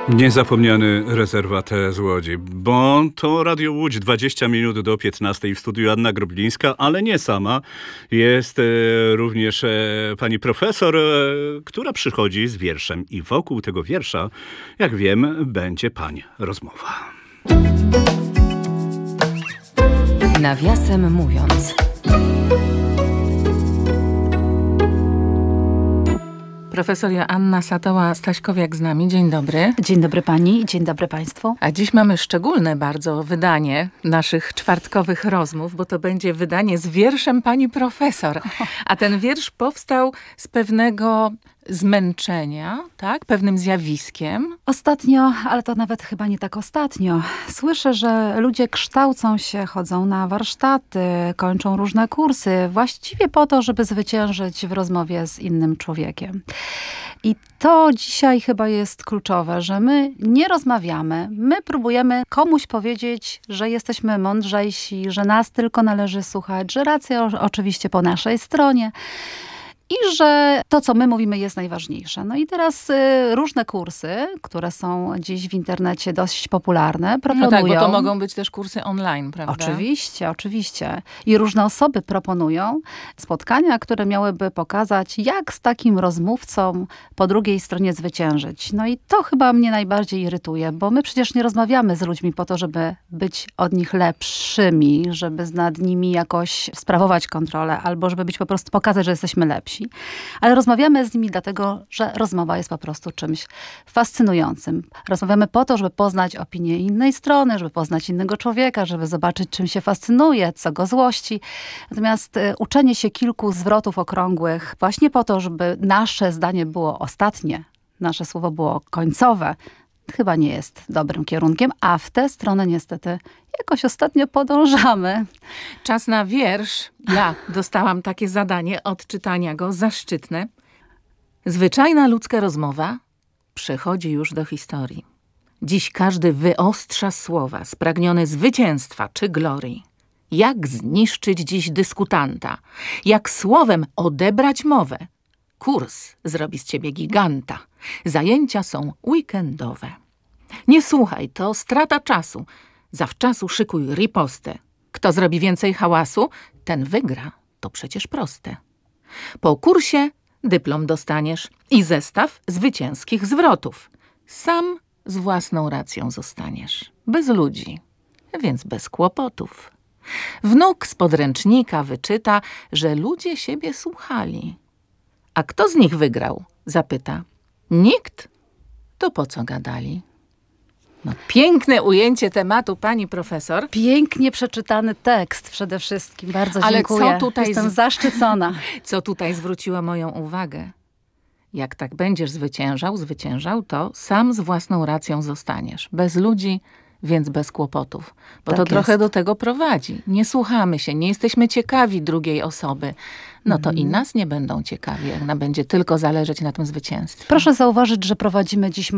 Niezapomniany rezerwat z Łodzi, bo to Radio Łódź, 20 minut do 15 w studiu Anna Groblińska, ale nie sama. Jest również pani profesor, która przychodzi z wierszem i wokół tego wiersza, jak wiem, będzie pań rozmowa. Nawiasem mówiąc. Profesor Joanna Satoła-Staśkowiak z nami. Dzień dobry. Dzień dobry pani i dzień dobry państwu. A dziś mamy szczególne bardzo wydanie naszych czwartkowych rozmów, bo to będzie wydanie z wierszem pani profesor. A ten wiersz powstał z pewnego zmęczenia, tak? Pewnym zjawiskiem. Ostatnio, ale to nawet chyba nie tak ostatnio, słyszę, że ludzie kształcą się, chodzą na warsztaty, kończą różne kursy, właściwie po to, żeby zwyciężyć w rozmowie z innym człowiekiem. I to dzisiaj chyba jest kluczowe, że my nie rozmawiamy, my próbujemy komuś powiedzieć, że jesteśmy mądrzejsi, że nas tylko należy słuchać, że racja oczywiście po naszej stronie. I że to, co my mówimy, jest najważniejsze. No i teraz różne kursy, które są dziś w internecie dość popularne, proponują... No tak, bo to mogą być też kursy online, prawda? Oczywiście, oczywiście. I różne osoby proponują spotkania, które miałyby pokazać, jak z takim rozmówcą po drugiej stronie zwyciężyć. No i to chyba mnie najbardziej irytuje, bo my przecież nie rozmawiamy z ludźmi po to, żeby być od nich lepszymi, żeby nad nimi jakoś sprawować kontrolę, albo żeby po prostu pokazać, że jesteśmy lepsi. Ale rozmawiamy z nimi dlatego, że rozmowa jest po prostu czymś fascynującym. Rozmawiamy po to, żeby poznać opinię innej strony, żeby poznać innego człowieka, żeby zobaczyć, czym się fascynuje, co go złości. Natomiast uczenie się kilku zwrotów okrągłych właśnie po to, żeby nasze zdanie było ostatnie, nasze słowo było końcowe, chyba nie jest dobrym kierunkiem, a w tę stronę niestety jakoś ostatnio podążamy. Czas na wiersz. Ja dostałam takie zadanie odczytania go, zaszczytne. Zwyczajna ludzka rozmowa przechodzi już do historii. Dziś każdy wyostrza słowa, spragniony zwycięstwa czy glorii. Jak zniszczyć dziś dyskutanta? Jak słowem odebrać mowę? Kurs zrobi z ciebie giganta. Zajęcia są weekendowe. Nie słuchaj, to strata czasu. Zawczasu szykuj ripostę. Kto zrobi więcej hałasu, ten wygra. To przecież proste. Po kursie dyplom dostaniesz i zestaw zwycięskich zwrotów. Sam z własną racją zostaniesz. Bez ludzi, więc bez kłopotów. Wnuk z podręcznika wyczyta, że ludzie siebie słuchali. A kto z nich wygrał? Zapyta. Nikt? To po co gadali? No, piękne ujęcie tematu, pani profesor. Pięknie przeczytany tekst przede wszystkim. Bardzo ale dziękuję. Co tutaj Jestem zaszczycona. Co tutaj zwróciło moją uwagę? Jak tak będziesz zwyciężał, to sam z własną racją zostaniesz. Bez ludzi, więc bez kłopotów. Bo tak to trochę jest. do tego prowadzi. Nie słuchamy się, nie jesteśmy ciekawi drugiej osoby. No to i nas nie będą ciekawi, jak nam będzie tylko zależeć na tym zwycięstwie. Proszę zauważyć, że prowadzimy dziś